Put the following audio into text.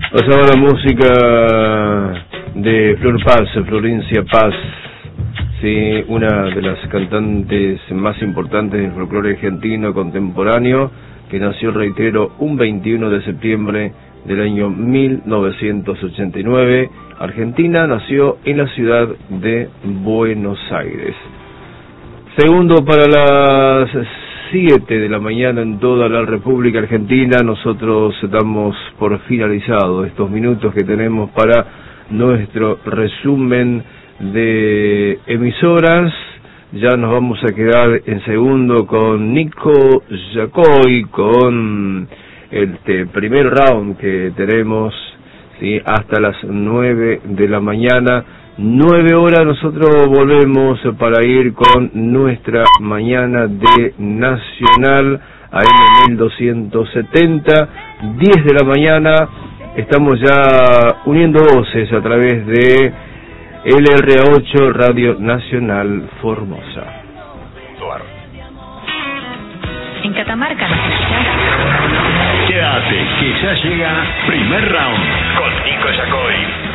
Pasaba la música de Flor Paz, Florencia Paz, sí, una de las cantantes más importantes del folclore argentino contemporáneo, que nació, reitero, un 21 de septiembre del año 1989. Argentina, nació en la ciudad de Buenos Aires. Segundo para las 7 de la mañana en toda la República Argentina. Nosotros damos por finalizado estos minutos que tenemos para nuestro resumen de emisoras. Ya nos vamos a quedar en segundo con Nico Yacoy, con el primer round que tenemos, ¿sí?, hasta las 9 de la mañana. 9 horas nosotros volvemos para ir con nuestra mañana de Nacional AM 1270. 10 de la mañana estamos ya uniendo voces a través de LRA8 Radio Nacional Formosa. En Catamarca. Quédate, que ya llega Primer Round con Nico Yacoy.